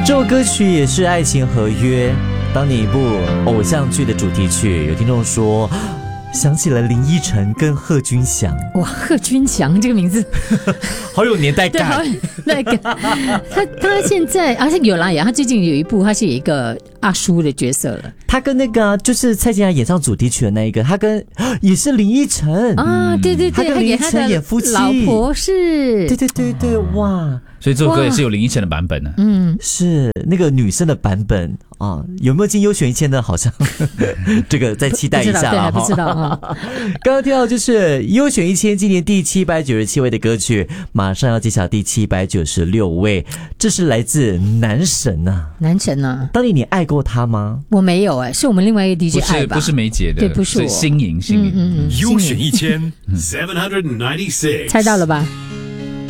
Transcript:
这首歌曲也是《爱情合约》当年一部偶像剧的主题曲。有听众说想起了林依晨跟贺军翔。 哇，贺军翔这个名字好有年代感。 对，他现在有啦，他最近有一部他是有一个阿叔的角色了。 他跟那个就是蔡健雅演唱主题曲的那一个，他跟也是林依晨啊，对对对， 他跟林依晨演夫妻， 老婆是， 对，哇！ 所以这首歌也是有林依晨的版本呢。 是那个女生的版本啊，有没有进优选1000呢？好像这个再期待一下了。 不知道啊。 刚刚听到就是优选1000今年第797位的歌曲，马上要揭晓第796位，这是来自男神啊。 男神啊， 当年你爱过他吗？ 我没有是我们另外一个 DJ 爱吧？ 不是梅姐的， 对，不是我。 是新颖。 优选1000 796， 猜到了吧？